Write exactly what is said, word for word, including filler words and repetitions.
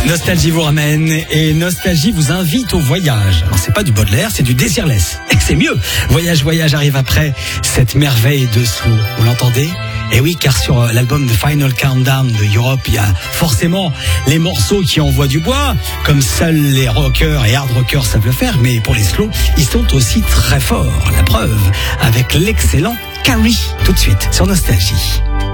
Nostalgie vous ramène et Nostalgie vous invite au voyage. Alors c'est pas du Baudelaire, c'est du Desireless. Et c'est mieux. Voyage, voyage arrive après cette merveille de slow. Vous l'entendez ? Et oui, car sur l'album The Final Countdown de Europe, il y a forcément les morceaux qui envoient du bois, comme seuls les rockers et hard rockers savent le faire. Mais pour les slow, ils sont aussi très forts. La preuve avec l'excellent Carrie. Tout de suite sur Nostalgie.